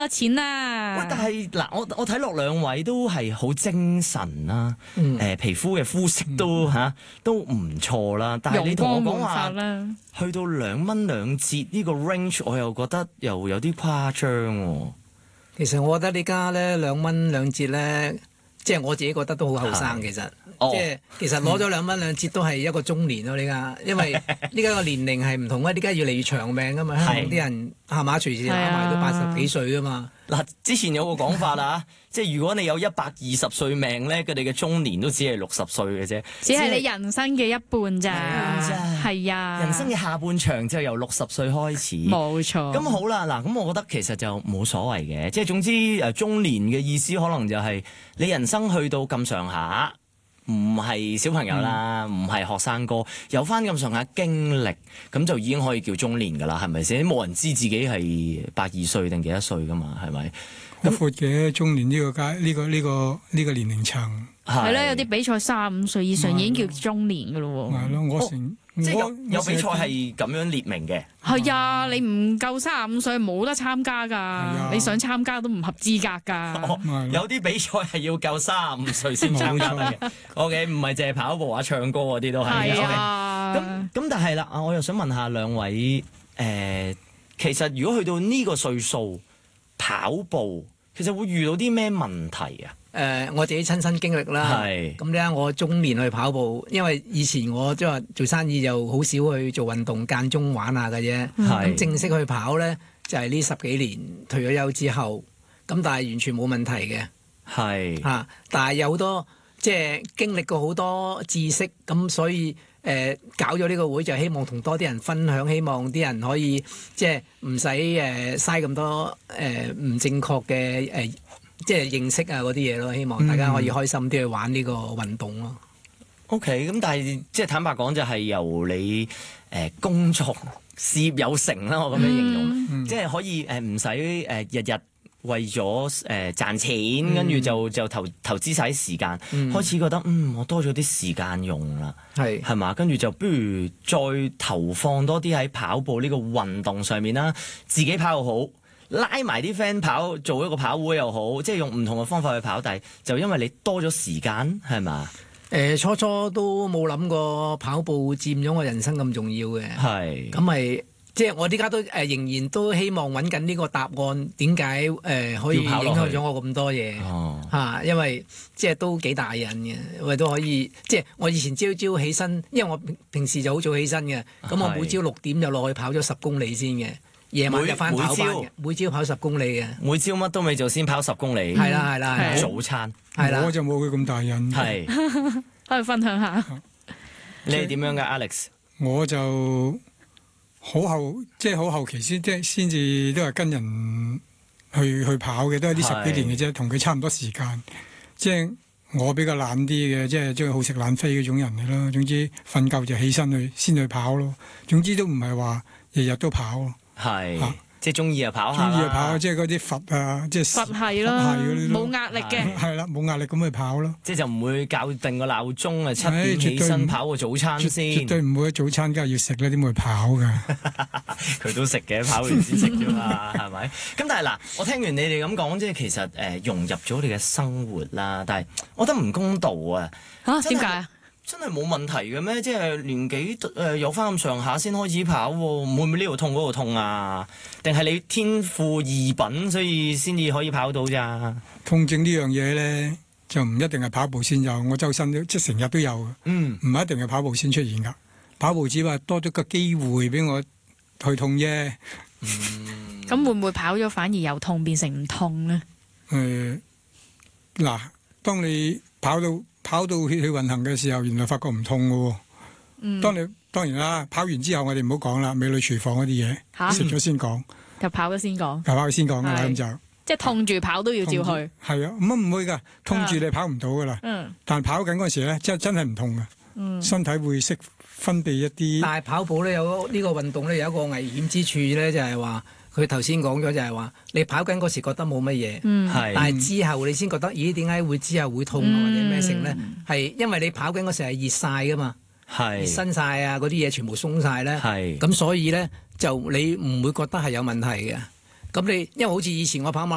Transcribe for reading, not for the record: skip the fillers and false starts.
錢啊！ 喂，但係嗱，我睇落兩位都係好精神啦，皮膚嘅膚色都唔錯啦。但係你同我講話去到2蚊2折呢個 range， 我又覺得又有啲誇張喎。 其實我覺得呢家咧2蚊2折咧，即係我自己覺得都好後生。其實，即係其實攞咗2蚊2折都係一個中年咯。呢家因為呢家個年齡係唔同啊，呢家越嚟越長命噶嘛。香港啲人係嘛，隨時打埋都80幾歲噶嘛。 嗱，之前有個講法啦，即係如果你有120歲命咧，佢哋嘅中年都只係60歲嘅啫， 只係你人生嘅一半咋，係啊， 人生嘅下半場就由60歲開始， 冇錯。 咁好啦，嗱，咁我覺得其實就冇所謂嘅，即係總之中年嘅意思可能就係你人生去到咁上下。唔係小朋友啦，唔係學生哥，有翻咁上下經歷，咁就已經可以叫中年噶啦，係咪先？冇人知自己係82歲定幾多歲噶嘛，係咪？ 好闊嘅中年呢個年齡層。 係啦，有啲比賽35歲以上已經叫中年噶咯喎。 係咯， 即係有比賽係咁樣列明嘅。 係啊，你唔夠35歲冇得參加㗎，你想參加都唔合資格㗎。 有啲比賽係要夠35歲先參加嘅。OK， 唔係淨係跑步啊、唱歌嗰啲都係。係啊。咁但係啦，我又想問下兩位，其實如果去到呢個歲數跑步，其實會遇到啲咩問題啊？ 我自己親身經歷啦，咁咧我中年去跑步，因為以前我即係話做生意就好少去做運動，間中玩下嘅啫。咁正式去跑咧，就係呢10幾年退咗休之後，咁但係完全冇問題嘅。但係有好多即係經歷過好多知識，咁所以搞咗呢個會就希望同多啲人分享，希望啲人可以即係唔使嘥咁多唔正確嘅即係認識啊嗰啲嘢咯，希望大家可以開心啲去玩呢個運動咯。 OK， 咁但係即係坦白講，就係由你工作事業有成啦，我咁樣形容，即係可以唔使日日為咗賺錢，跟住就投資晒啲時間，開始覺得我多咗啲時間用啦，係嘛？跟住就不如再投放多啲喺跑步呢個運動上面啦，自己跑又好。拉埋啲 friend 跑，做一個跑會又好，即係用唔同嘅方法去跑，但係就因為你多咗時間，係嘛？ 初初都冇諗過跑步佔咗我人生咁重要嘅。咁咪即係我而家都仍然都希望揾緊呢個答案，點解可以影響咗我咁多嘢？因為即係都幾大癮嘅，我都可以即係我以前朝朝起身，因為我平時就好早起身嘅，咁我每朝6點就落去跑咗10公里先嘅。夜晚就翻跑班嘅，每朝跑10公里嘅。每朝乜都未做先跑10公里。 係啦， 早餐。 我就冇佢咁大癮。 可以分享下。 你係點樣㗎 Alex？ 我就好後期先至都係跟人去跑嘅，都係呢10幾年嘅啫，同佢差唔多時間。即係我比較懶啲嘅，即係好食懶飛嗰種人嚟咯。總之瞓覺就起身先去跑咯。總之都唔係話日日都跑咯。 即係中意就跑下啦。 中意就跑，即係嗰啲佛啊，即係佛係咯，冇壓力嘅。 係啦，冇壓力咁去跑咯。 即係就唔會校定個鬧鐘啊，7點起身跑個早餐先。 絕對唔會，早餐梗係要食啦，點會跑㗎？ 佢都食嘅，跑完先食啫嘛，係咪？咁但係嗱，我聽完你哋咁講，即係其實融入咗你嘅生活啦，但係我覺得唔公道啊！ 點解啊？ 真係冇問題嘅咩？即係年紀有翻咁上下先開始跑喎，會唔會呢度痛嗰度痛啊？定係你天賦異稟，所以先至可以跑到咋？ 痛症呢樣嘢咧，就唔一定係跑步先有，我周身都即係成日都有嘅。唔係一定係跑步先出現㗎。跑步只話多咗個機會俾我去痛啫。 咁會唔會跑咗反而由痛變成唔痛咧？ 嗱，當你跑到血氣運行嘅時候，原來發覺唔痛嘅喎。當然啦，跑完之後我哋唔好講啦，美女廚房嗰啲嘢食咗先講。 就跑咗先講。 跑咗先講㗎啦，咁就即係痛住跑都要照去。 係啊，唔會㗎，痛住你跑唔到㗎啦。但係跑緊嗰時咧，真係唔痛㗎。身體會識分泌一啲。但係跑步咧有呢個運動咧有一個危險之處咧，就係話。佢頭先講咗就係話，你跑緊嗰時覺得冇乜嘢，但係之後你先覺得，咦？點解會之後會痛或者咩成咧？係因為你跑緊嗰時係熱晒噶嘛，熱身晒啊，嗰啲嘢全部鬆晒咧，咁所以咧就你唔會覺得係有問題嘅。咁你因為好似以前我跑馬